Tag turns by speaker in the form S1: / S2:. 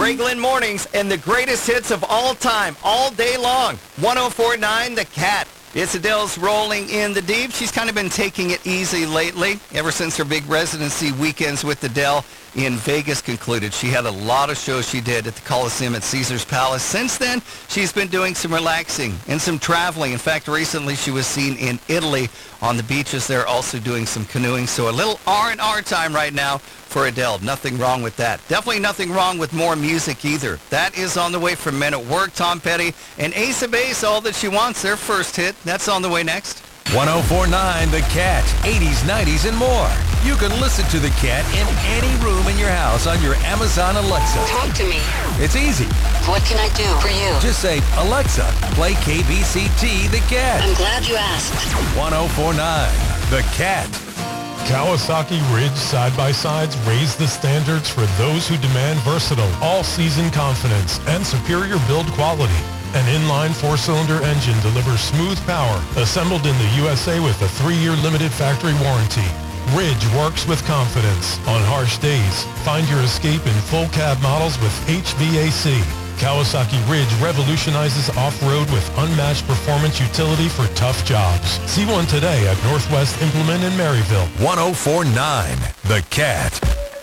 S1: Greg Lynn Mornings and the greatest hits of all time, all day long. 104.9 The Cat. It's Adele's rolling in the deep. She's kind of been taking it easy lately, ever since her big residency weekends with Adele in Vegas concluded. She had a lot of shows she did at the Coliseum at Caesar's Palace. Since then, she's been doing some relaxing and some traveling. In fact, recently she was seen in Italy on the beaches there, also doing some canoeing. So a little R&R time right now for Adele. Nothing wrong with that. Definitely nothing wrong with more music either. That is on the way from Men at Work, Tom Petty, and Ace of Base, All That She Wants, their first hit. That's on the way next.
S2: 104.9 The Cat, 80s, 90s, and more. You can listen to The Cat in any room in your house on your Amazon Alexa.
S3: Talk to me.
S2: It's easy.
S3: What can I do for you?
S2: Just say, Alexa, play KBCT The Cat.
S3: I'm glad you asked.
S2: 104.9 The Cat.
S4: Kawasaki Ridge side-by-sides raise the standards for those who demand versatile, all-season confidence and superior build quality. An inline four-cylinder engine delivers smooth power, assembled in the USA with a 3-year limited factory warranty. Ridge works with confidence. On harsh days, find your escape in full cab models with HVAC. Kawasaki Ridge revolutionizes off-road with unmatched performance utility for tough jobs. See one today at Northwest Implement in Maryville.
S2: 104.9 The Cat.